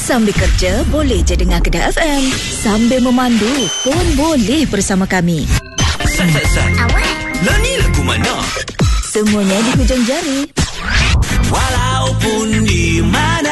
Sambil kerja boleh je dengar Kedah FM. Sambil memandu pun boleh bersama kami. Sat. Lah ni lagu mana? Semuanya di hujung jari. Walaupun di mana.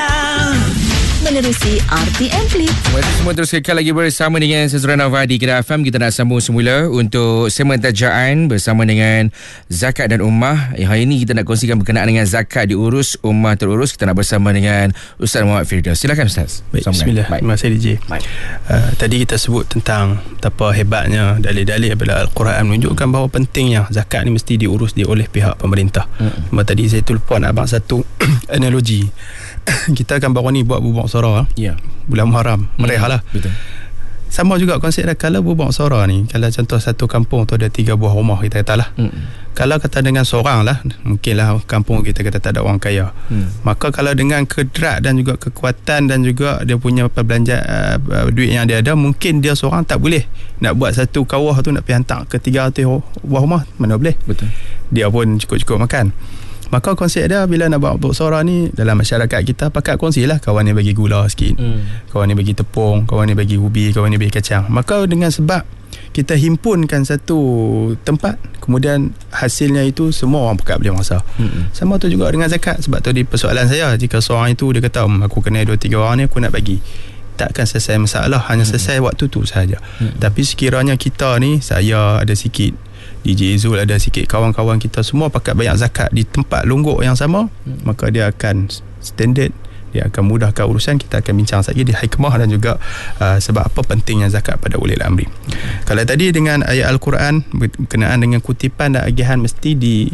Menerusi RTM Clip. Semua terus kekal lagi bersama dengan Sazura Nova di Kedah FM. Kita nak sambung semula untuk segmen tajaan bersama dengan zakat dan ummah. Hari ini kita nak kongsikan berkenaan dengan zakat diurus, ummah terurus. Kita nak bersama dengan Ustaz Muhammad Firdaus. Silakan Ustaz. Baik, bismillah. Terima kasih DJ. Tadi kita sebut tentang betapa hebatnya dalil-dalil daripada Al-Quran menunjukkan bahawa pentingnya zakat ni mesti diurus oleh pihak pemerintah. Cuma tadi saya telefon abang satu analogi. Kita akan baru ni buat bubuk sora bulan Muharram, meriah lah. Betul. Sama juga konsep dah. Kalau bubuk sora ni, kalau contoh satu kampung tu ada 3 buah rumah, kita kata lah. Kalau kata dengan seorang lah, mungkinlah kampung kita kata tak ada orang kaya. Maka kalau dengan kedrat dan juga kekuatan dan juga dia punya perbelanjaan duit yang dia ada, mungkin dia seorang tak boleh nak buat satu kawah tu nak pergi hantar ke 300 buah rumah, mana boleh. Betul. Dia pun cukup-cukup makan. Maka konsep dia bila nak buat bubuk sora ni dalam masyarakat kita pakat kongsi lah. Kawan ni bagi gula sikit, kawan ni bagi tepung, kawan ni bagi ubi, kawan ni bagi kacang. Maka dengan sebab kita himpunkan satu tempat, kemudian hasilnya itu semua orang pakat boleh masak. Sama tu juga dengan zakat. Sebab tu di persoalan saya, jika seorang itu dia kata aku kena 2-3 orang ni aku nak bagi, takkan selesai masalah, hanya selesai waktu tu sahaja. Tapi sekiranya kita ni, saya ada sikit, DJ Zul ada sikit, kawan-kawan kita semua pakat bayar zakat di tempat longgok yang sama, maka dia akan standard, dia akan mudahkan urusan. Kita akan bincang saja di hikmah dan juga sebab apa pentingnya zakat pada ulil amri. Kalau tadi dengan ayat Al-Quran berkenaan dengan kutipan dan agihan mesti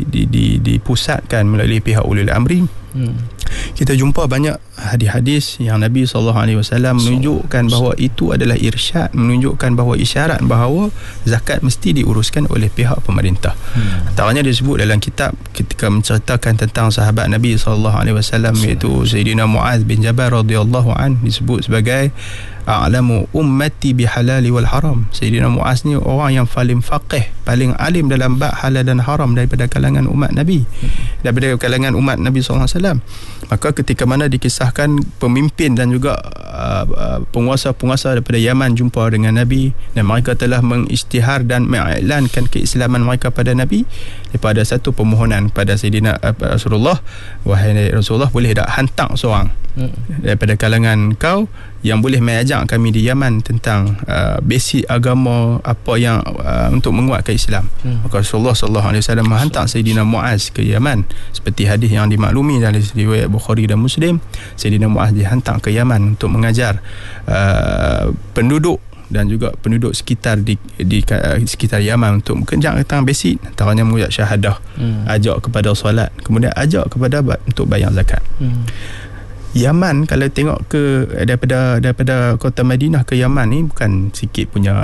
dipusatkan melalui pihak ulil amri. Kita jumpa banyak hadis-hadis yang Nabi SAW menunjukkan bahawa itu adalah irsyad, menunjukkan bahawa isyarat bahawa zakat mesti diuruskan oleh pihak pemerintah. Antaranya disebut dalam kitab ketika menceritakan tentang sahabat Nabi SAW, iaitu Sayyidina Muaz bin Jabal radhiyallahu an, disebut sebagai a'lamu ummati bihalali wal haram. Sayyidina Muaz ni orang yang paling faqih, paling alim dalam bab halal dan haram daripada kalangan umat Nabi, daripada kalangan umat Nabi SAW. Maka ketika mana dikisahkan pemimpin dan juga penguasa-penguasa daripada Yaman jumpa dengan Nabi dan mereka telah mengisytihar dan mengiklankan keislaman mereka pada Nabi, daripada satu permohonan pada Sayyidina Rasulullah, wahai Rasulullah, boleh tak hantar seorang daripada kalangan kau yang boleh mengajak kami di Yaman tentang basic agama apa yang untuk menguatkan Islam. Maka Rasulullah SAW menghantar Sayyidina Muaz ke Yaman, seperti hadis yang dimaklumi dalam riwayat Bukhari dan Muslim. Sayyidina Muaz dihantar ke Yaman untuk mengajar penduduk dan juga penduduk sekitar di sekitar Yaman untuk mengajar tentang basic, antaranya mengucap syahadah, ajak kepada solat, kemudian ajak kepada untuk bayar zakat. Yaman, kalau tengok ke daripada kota Madinah ke Yaman ni bukan sikit punya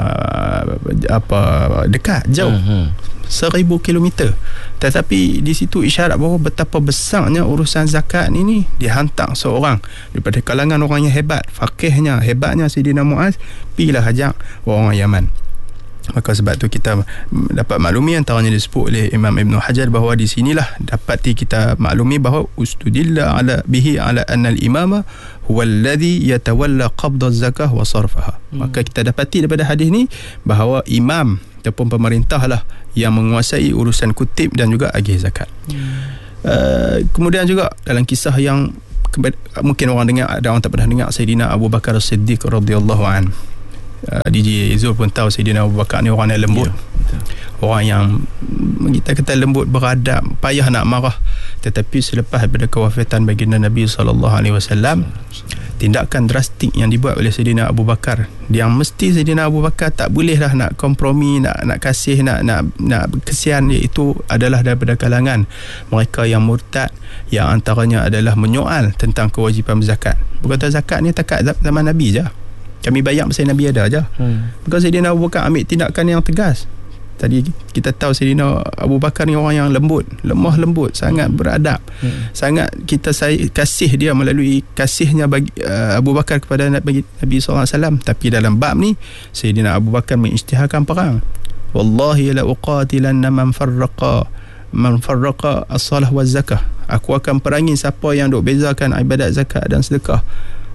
dekat, jauh. 1000 kilometer. Tetapi di situ isyarat bahawa betapa besarnya urusan zakat ini dihantar seorang daripada kalangan orang yang hebat, faqihnya, hebatnya Sayyidina Muaz, pergilah ajak orang Yaman. Maka sebab tu kita dapat maklumi, antaranya disebut oleh Imam Ibn Hajar bahawa di sinilah dapati kita maklumi bahawa ustudilla ala bihi ala anna al-imama huwa alladhi yatawalla qabda az-zakah wa sarfaha. Maka kita dapati daripada hadis ni bahawa imam ataupun pemerintah lah yang menguasai urusan kutip dan juga agih zakat. Kemudian juga dalam kisah yang mungkin orang dengar, ada orang tak pernah dengar, Sayyidina Abu Bakar As-Siddiq radhiyallahu an. DJ Zul pun tahu Sayyidina Abu Bakar ni orang yang lembut, orang yang kita kata lembut, beradab, payah nak marah. Tetapi selepas daripada kewafatan baginda Nabi SAW, tindakan drastik yang dibuat oleh Sayyidina Abu Bakar, yang mesti Sayyidina Abu Bakar tak bolehlah nak kompromi, nak kasih, nak kesian, iaitu adalah daripada kalangan mereka yang murtad, yang antaranya adalah menyoal tentang kewajipan zakat. Berkata zakat ni takat zaman Nabi je, kami bayar masa Nabi ada aja. Maka Sayyidina Abu Bakar ambil tindakan yang tegas. Tadi kita tahu Sayyidina Abu Bakar ni orang yang lembut, lemah lembut, sangat beradab. Sangat kita kasih dia melalui kasihnya bagi Abu Bakar kepada Nabi SAW. Tapi dalam bab ni Sayyidina Abu Bakar mengisytiharkan perang. Wallahi la uqatilanna man farraqa as-salah wa zakah. Aku akan perangi siapa yang duk bezakan ibadat zakat dan sedekah.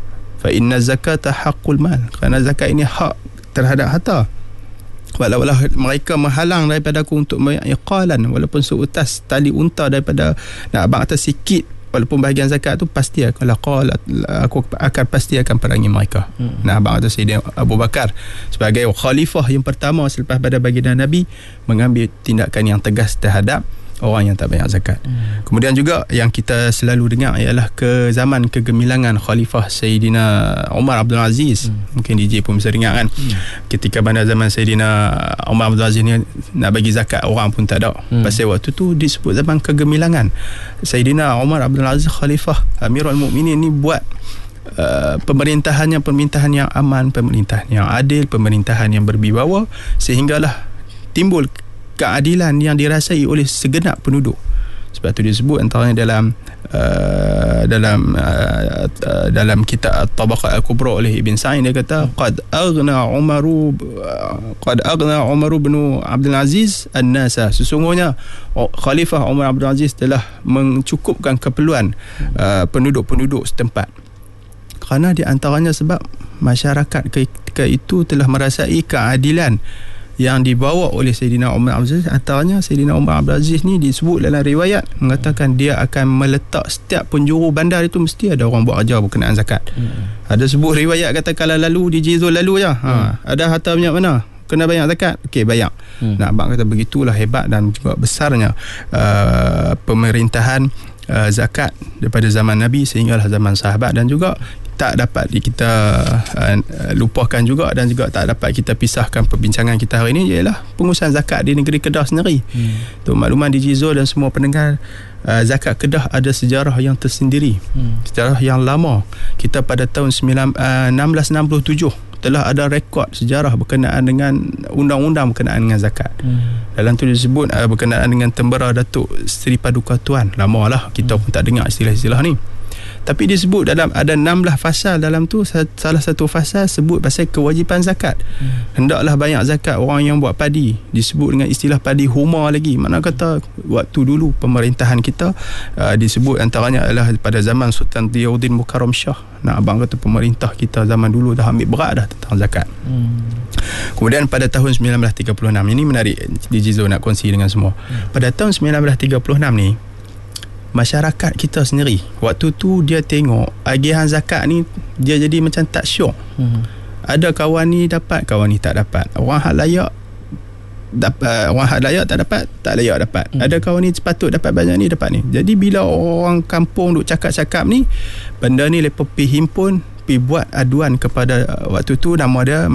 fa inna zakata haqqul mal, kerana zakat ini hak terhadap harta. Walau mereka menghalang daripada aku untuk iqalan, walaupun seutas tali unta daripada nak abang atas sikit, walaupun bahagian zakat tu pasti aku akan pasti akan perangi mereka. Nah, abang atas Sayyidina Abu Bakar sebagai khalifah yang pertama selepas pada baginda Nabi mengambil tindakan yang tegas terhadap orang yang tak bayar zakat. Kemudian juga yang kita selalu dengar ialah ke zaman kegemilangan Khalifah Sayyidina Umar Abdul Aziz. Mungkin DJ pun bisa dengar kan. Ketika pada zaman Sayyidina Umar Abdul Aziz ni nak bagi zakat orang pun tak ada. Pasal waktu tu disebut zaman kegemilangan. Sayyidina Umar Abdul Aziz Khalifah Amirul Mukminin ni buat pemerintahan yang aman, pemerintahan yang adil, pemerintahan yang berwibawa, sehinggalah timbul keadilan yang dirasai oleh segenap penduduk. Sebab tu disebut antaranya dalam kitab Tabaqat Al-Kubra oleh Ibn Sa'id, dia kata qad aghna Umaru bin Abdul Aziz an-nasa, sesungguhnya Khalifah Umar Abdul Aziz telah mencukupkan keperluan penduduk-penduduk setempat. Kerana di antaranya sebab masyarakat ketika itu telah merasai keadilan yang dibawa oleh Sayyidina Umar Abdul Aziz. Antaranya Sayyidina Umar Abdul Aziz ni disebut dalam riwayat mengatakan dia akan meletak setiap penjuru bandar itu mesti ada orang buat kerja berkenaan zakat. Ada sebuah riwayat kata kalau lalu di Jizul lalu je, ada harta banyak mana kena bayar zakat, okey bayar. Nah, abang kata begitulah hebat dan juga besarnya pemerintahan zakat daripada zaman Nabi sehinggalah zaman sahabat, dan juga tak dapat kita lupakan juga dan juga tak dapat kita pisahkan perbincangan kita hari ini ialah pengurusan zakat di negeri Kedah sendiri. Untuk makluman DJ Zul dan semua pendengar, zakat Kedah ada sejarah yang tersendiri, sejarah yang lama. Kita pada tahun 1667 telah ada rekod sejarah berkenaan dengan undang-undang berkenaan dengan zakat. Dalam tu disebut berkenaan dengan Tembera Datuk Seri Paduka Tuan. Lamalah kita pun tak dengar istilah-istilah ni. Tapi disebut dalam ada 16 fasal dalam tu. Salah satu fasal sebut pasal kewajipan zakat. Hendaklah bayar zakat orang yang buat padi. Disebut dengan istilah padi huma lagi. Mana kata waktu dulu pemerintahan kita disebut antaranya adalah pada zaman Sultan Ziyauddin Mukarram Shah. Nah, abang kata pemerintah kita zaman dulu dah ambil berat dah tentang zakat. Kemudian pada tahun 1936, ini menarik DJ Zul nak kongsi dengan semua. Pada tahun 1936 ni, masyarakat kita sendiri waktu tu dia tengok agihan zakat ni dia jadi macam tak syok. Ada kawan ni dapat, kawan ni tak dapat. Orang hak layak dapat, orang hak layak tak dapat, tak layak dapat. Ada kawan ni sepatut dapat banyak ni, dapat ni. Jadi bila orang kampung duk cakap-cakap ni, benda ni lepas pergi himpun, pergi buat aduan kepada waktu tu nama dia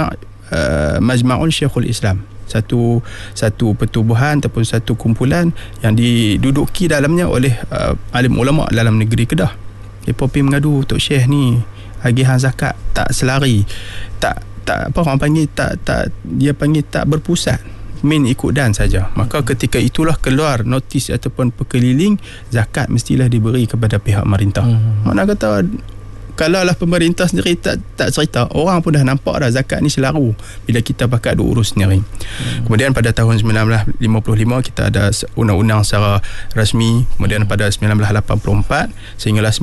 Majma'un Syekhul Islam. Satu pertubuhan ataupun satu kumpulan yang diduduki dalamnya oleh alim ulama dalam negeri Kedah. Mereka pergi mengadu, Tok Syekh ni agihan zakat tak selari, tak apa orang panggil, dia panggil tak berpusat, main ikut dan saja. Maka ketika itulah keluar notis ataupun perkeliling zakat mestilah diberi kepada pihak pemerintah. Mana kata kalaulah pemerintah sendiri tak cerita, orang pun dah nampak dah zakat ni selaru bila kita pakat duk urus sendiri. Kemudian pada tahun 1955 kita ada undang-undang secara rasmi. Kemudian pada 1984 sehinggalah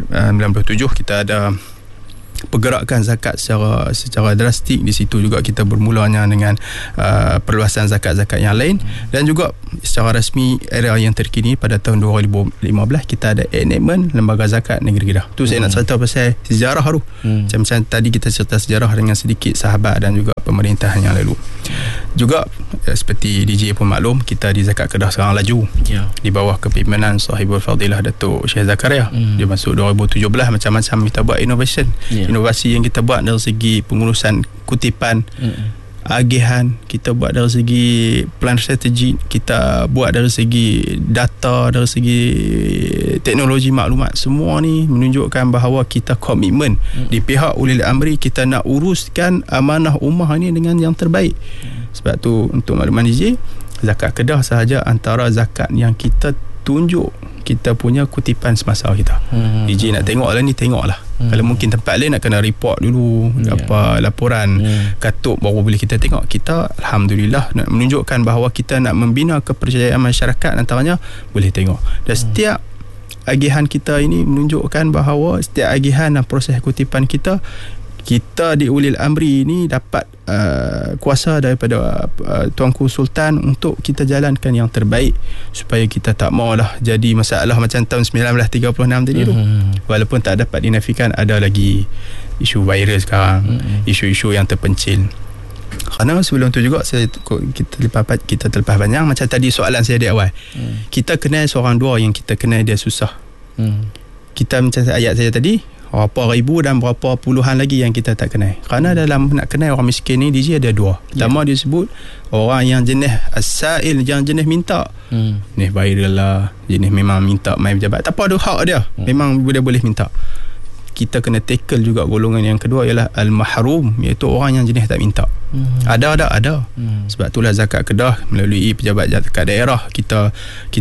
1997 kita ada pergerakan zakat secara drastik. Di situ juga kita bermulanya dengan perluasan zakat-zakat yang lain, dan juga secara rasmi era yang terkini pada tahun 2015 kita ada enactment Lembaga Zakat Negeri Kedah. Tu saya nak cerita pasal sejarah tu. Macam tadi kita cerita sejarah dengan sedikit sahabat dan juga pemerintahan yang lalu. Juga seperti DJ pun maklum, kita di Zakat Kedah sekarang laju di bawah kepimpinan Sahibul Fadilah Datuk Syekh Zakaria. Dia masuk 2017, macam-macam kita buat inovasi yang kita buat dari segi pengurusan kutipan, agihan, kita buat dari segi plan strategi, kita buat dari segi data, dari segi teknologi maklumat. Semua ni menunjukkan bahawa kita komitmen di pihak ulil amri, kita nak uruskan amanah ummah ni dengan yang terbaik. Sebab tu untuk makluman DJ, zakat Kedah sahaja antara zakat yang kita tunjuk kita punya kutipan semasa kita. DJ nak tengok lah ni, tengoklah. Kalau mungkin tempat lain nak kena report dulu, apa laporan katuk baru boleh kita tengok. Kita alhamdulillah nak menunjukkan bahawa kita nak membina kepercayaan masyarakat, antaranya boleh tengok. Dan setiap agihan kita ini menunjukkan bahawa setiap agihan dan proses kutipan kita di Ulil Amri ini dapat kuasa daripada Tuanku Sultan untuk kita jalankan yang terbaik supaya kita tak maulah jadi masalah macam tahun 1936 tadi tu. Walaupun tak dapat dinafikan, ada lagi isu virus sekarang, isu-isu yang terpencil. Kerana sebelum tu juga kita terlepas panjang macam tadi soalan saya di awal. Kita kenal seorang dua yang kita kenal dia susah. Kita macam ayat saya tadi, berapa ribu dan berapa puluhan lagi yang kita tak kenal. Kerana dalam nak kenal orang miskin ni, DJ ada dua. Pertama dia sebut orang yang jenis as-sa'il, yang jenis minta. Jenis viral lah, jenis memang minta mai pejabat. Tak apa, ada hak dia. Memang dia boleh minta. Kita kena tackle juga golongan yang kedua ialah al-mahrum, iaitu orang yang jenis tak minta. Ada. Sebab itulah zakat Kedah melalui pejabat zakat daerah kita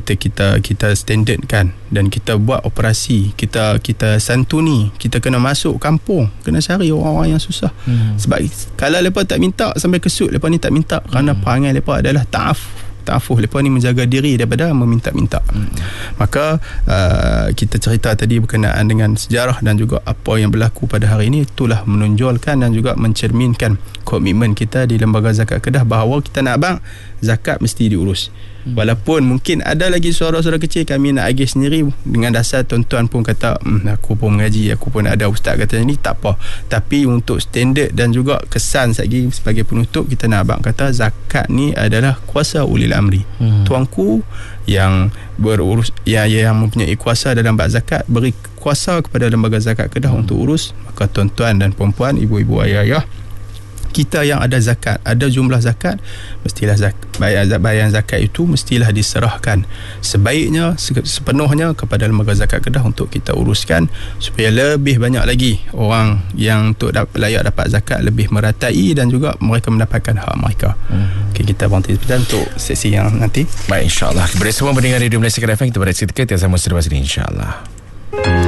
standardkan dan kita buat operasi, kita santuni, kita kena masuk kampung, kena cari orang-orang yang susah. Sebab kalau mereka tak minta sampai kesut, mereka ni tak minta kerana perangai mereka adalah ta'afuh, mereka ni menjaga diri daripada meminta-minta. Maka kita cerita tadi berkenaan dengan sejarah dan juga apa yang berlaku pada hari ini, itulah menonjolkan dan juga mencerminkan komitmen kita di Lembaga Zakat Kedah bahawa kita nak abang zakat mesti diurus. Walaupun mungkin ada lagi suara-suara kecil kami nak agih sendiri dengan dasar tuan-tuan pun kata aku pun mengaji, aku pun ada ustaz kata ni, tak apa. Tapi untuk standard dan juga kesan lagi sebagai penutup, kita nak abang kata zakat ni adalah kuasa ulil amri. Tuanku yang berurus, yang mempunyai kuasa dalam bab zakat, beri kuasa kepada Lembaga Zakat Kedah untuk urus. Maka tuan-tuan dan puan-puan, ibu-ibu, ayah-ayah, kita yang ada zakat, ada jumlah zakat, mestilah bayaran zakat itu mestilah diserahkan sebaiknya, sepenuhnya kepada Lembaga Zakat Kedah untuk kita uruskan supaya lebih banyak lagi orang yang untuk layak dapat zakat lebih meratai dan juga mereka mendapatkan hak mereka. Okay, kita berhenti sebentar untuk sesi yang nanti. Baik, insyaAllah. Bersama mendengar Radio Malaysia Kedah FM, kita berehat seketika, kita sama selepas ini insyaAllah.